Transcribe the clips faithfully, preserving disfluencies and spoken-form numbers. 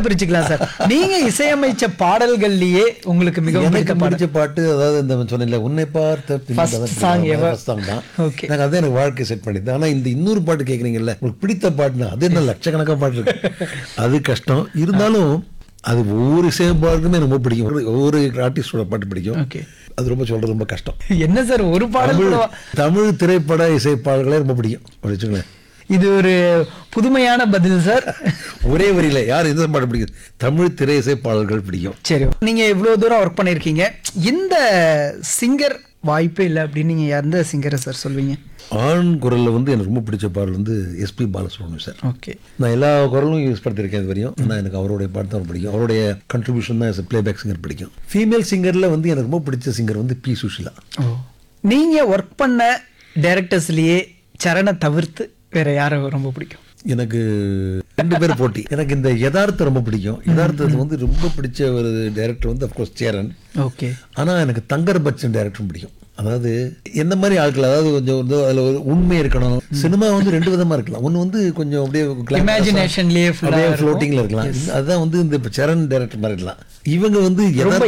பிரிச்சுக்கலாம் சார். நீங்க இசையமைச்ச பாடல்கள்லயே உங்களுக்கு மிகவும் எனக்கு பிடிச்ச பாட்டு அதாவது இந்த சொன்ன உன்னை பார்த்த சாங் தான். எனக்கு அதான் எனக்கு வாழ்க்கை செட் பண்ணிது. ஆனா இந்த இன்னொரு பாட்டு கேட்குறீங்கல்ல, உங்களுக்கு பிடித்த பாட்டுனா அது என்ன லட்சக்கணக்கான பாட்டு இருக்கு, அது கஷ்டம். இருந்தாலும் அது ஒவ்வொரு இசையமைப்பாளருக்குமே ரொம்ப பிடிக்கும், ஒவ்வொரு ஆர்டிஸ்டோட பாட்டு பிடிக்கும். அது ரொம்ப சொல்றது ரொம்ப கஷ்டம். என்ன சார் ஒரு பாடல் தமிழ் திரைப்பட இசைப்பாடல்களே ரொம்ப பிடிக்கும் வச்சுங்களேன். இது ஒரு புதுமையான பதில் சார். ஒரே வரியில யார் எந்த பாட்டு பிடிக்கும், தமிழ் திரை இசை பாடல்கள் பிடிக்கும். சரி, நீங்க இவ்வளவு தூரம் ஒர்க் பண்ணிருக்கீங்க, இந்த சிங்கர் வாய்ப்பே இல்லை அப்படின்னு நீங்க எந்த சிங்கரை சார் சொல்வீங்க? ஆண் குரல்ல வந்து எனக்கு ரொம்ப பிடிச்ச பாடல் வந்து எஸ்பி பாலசுப்ரமணியம் சார். ஓகே, நான் எல்லா குரலும் யூஸ் படுத்திருக்கேன் இது வரையும். ஆனால் எனக்கு அவருடைய பாட்டு தான் பிடிக்கும், அவருடைய கண்ட்ரிபியூஷன் தான் பிளேபேக் சிங்கர் பிடிக்கும். ஃபீமேல் சிங்கர்ல வந்து எனக்கு ரொம்ப பிடிச்ச சிங்கர் வந்து பி சுஷிலா. நீங்க ஒர்க் பண்ண டைரக்டர்ஸ்லயே சரணை தவிர்த்து வேற யாரை ரொம்ப பிடிக்கும்? எனக்கு ரெண்டு பேர் போட்டி. எனக்கு இந்த யதார்த்தம் ரொம்ப பிடிக்கும். யதார்த்தத்தில் வந்து ரொம்ப பிடிச்ச ஒரு டைரக்டர் வந்து அஃப்கோர்ஸ் சேரன். ஓகே, ஆனால் எனக்கு தங்கர் பச்சன் டைரக்டரும் பிடிக்கும். அதாவது எந்த மாதிரி ஆட்கள், அதாவது கொஞ்சம் வந்து அதில் ஒரு உண்மை இருக்கணும். சினிமா வந்து ரெண்டு விதமாக இருக்கலாம். ஒன்று வந்து கொஞ்சம் அப்படியே இமேஜினேஷன்லேயே ஃப்ளோட்டிங்கில் இருக்கலாம். அதுதான் வந்து இந்த இப்போ சரண் டைரக்டர் மாதிரி இருக்கலாம். இவங்க வந்து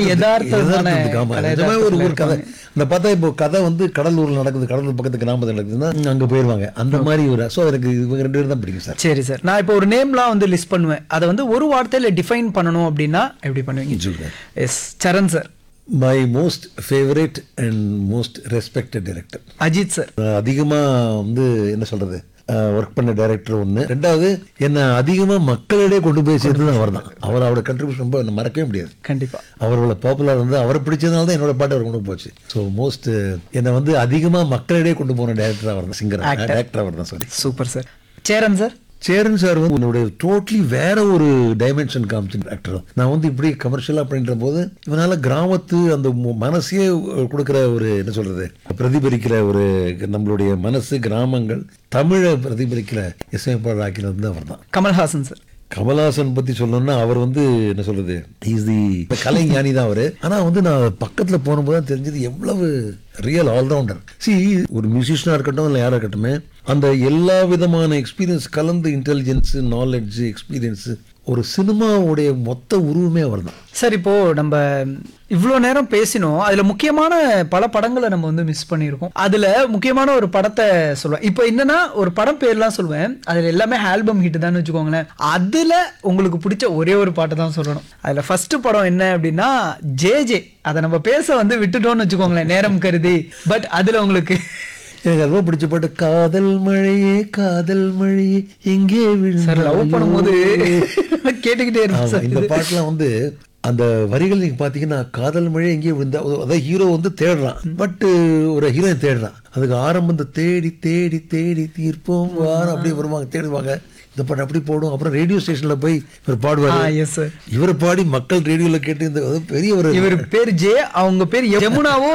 யதார்த்தத்துக்கு ஒரு ஒரு கதை இந்த பார்த்தா இப்போ கதை வந்து கடலூரில் நடக்குது, கடலூர் பக்கத்து கிராமத்தில் நடக்குதுன்னா அங்கே போயிடுவாங்க. அந்த மாதிரி ஒரு ஸோ எனக்கு இவங்க ரெண்டு பேரும் தான் பிடிக்கும் சார். சரி சார், நான் இப்போ ஒரு நேம்லாம் வந்து லிஸ்ட் பண்ணுவேன், அதை வந்து ஒரு வார்த்தையில் டிஃபைன் பண்ணணும் அப்படின்னா எப்படி பண்ணுவீங்க? சொல்லுங்கள். S Charan sir. My most favourite and most respected director Ajith sir. அதிகமாக வந்து என்ன சொல்றது ஒர்க் பண்ண டைரக்டர் ஒன்று. ரெண்டாவது என்ன அதிகமாக மக்களிடையே கொண்டு போய் சேர்த்தது அவர் தான். அவர் அவரோட கண்ட்ரிபியூஷன் ரொம்ப மறக்கவே முடியாது. கண்டிப்பாக அவரோட பாப்புலர் வந்து அவரை பிடிச்சதுனால தான் என்னோட பாட்டு அவர் கொண்டு போச்சு. ஸோ மோஸ்ட் என்னை வந்து அதிகமாக மக்களிடையே கொண்டு போன டைரக்டர் அவர் தான், சிங்கர் டைரக்டர் அவர் தான். Sorry, super sir. Cheran sir. Cheran sir வந்து என்னுடைய டோட்டலி வேற ஒரு டைமென்ஷன் காமிச்சு ஆக்டர். நான் வந்து இப்படி கமர்ஷியலாக அப்படின்ற போது இவனால கிராமத்து அந்த மனசையே கொடுக்குற ஒரு என்ன சொல்றது பிரதிபலிக்கிற ஒரு நம்மளுடைய மனசு கிராமங்கள் தமிழை பிரதிபலிக்கிற இசையமைப்பாளர் ஆக்கினது வந்து அவர் தான். கமல்ஹாசன் சார். கமல்ஹாசன் பத்தி சொல்லணும்னா அவர் வந்து என்ன சொல்றது இஸ் தி கலைஞானி தான் அவரு. ஆனா வந்து நான் பக்கத்துல போனபோது தான் தெரிஞ்சது எவ்வளவு ரியல் ஆல்ரவுண்டர். சி ஒரு மியூசிஷியனா இருக்கட்டும் இல்லை யாரா இருக்கட்டும், அந்த எல்லா விதமான எக்ஸ்பீரியன்ஸ் கலந்து இன்டெலிஜென்ஸ் நாலேஜ் எக்ஸ்பீரியன்ஸ் ஒரு சினிமாவுடைய மொத்த உருவமே அவர் தான். சார், இப்போ நம்ம இவ்வளோ நேரம் பேசினோம், அதுல முக்கியமான பல படங்களை நம்ம வந்து மிஸ் பண்ணியிருக்கோம். அதுல முக்கியமான ஒரு படத்தை சொல்லுவேன். இப்போ என்னன்னா ஒரு படம் பேர்லாம் சொல்லுவேன், அதுல எல்லாமே ஆல்பம் ஹிட் தான் வச்சுக்கோங்களேன். அதுல உங்களுக்கு பிடிச்ச ஒரே ஒரு பாட்டு தான் சொல்லணும். அதுல ஃபர்ஸ்ட் படம் என்ன அப்படின்னா ஜே ஜே. அதை நம்ம பேச வந்து விட்டுட்டோம்னு வச்சுக்கோங்களேன் நேரம் கருதி. பட் அதுல உங்களுக்கு எனக்கு ரொம்ப பிடிச்ச பாட்டு காதல் மழையே காதல் மழையே எங்கே சார் லவ் பண்ணும்போது கேட்டுக்கிட்டே இருக்கு. இந்த பாட்டுலாம் வந்து அந்த வரிகள் நீங்க பாத்தீங்கன்னா காதல் மழை எங்கேயே விழுந்தா, அதாவது ஹீரோ வந்து தேடுறான், பட் ஒரு ஹீரோயின் தேடுறான். அதுக்கு ஆரம்பம் தேடி தேடி தேடி தீர்ப்போம் வாரம் அப்படி வருவாங்க, தேடுவாங்க. இந்த பாட்டு அப்படி போடும். அப்புறம் ரேடியோ ஸ்டேஷன்ல போய் இவர் பாடுவாரு. இவரை பாடி மக்கள் ரேடியோல கேட்டு இந்த பெரிய ஒரு இவர் பேர் ஜே, அவங்க பேர் யமுனாவோ,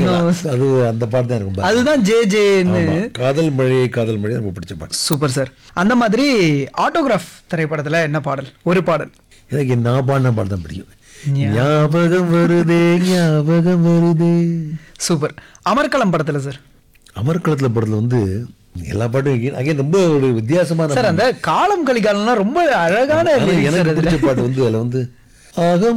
அது அந்த பாட்டு தான் இருக்கும். அதுதான் ஜே ஜே. காதல் மழை காதல் மழை ரொம்ப பிடிச்ச பாட்டு. Super sir. அந்த மாதிரி ஆட்டோகிராஃப் திரைப்படத்துல என்ன பாடல்? ஒரு பாடல். எனக்கு நான் பாடின பாட்டு தான் பிடிக்கும். ஞாபகம் வருதே ஞாபகம் வருதே. சூப்பர். அமர்க்களம் படத்துல சார். அமர்க்களத்துல படத்துல வந்து எல்லா பாட்டும் அகைன் ரொம்ப ஒரு வித்தியாசமான சார். அந்த காலம் கலிகாலம்லாம் ரொம்ப அழகான எனக்கு பிடிச்ச பாட்டு வந்து அதுல வந்து ஆகம்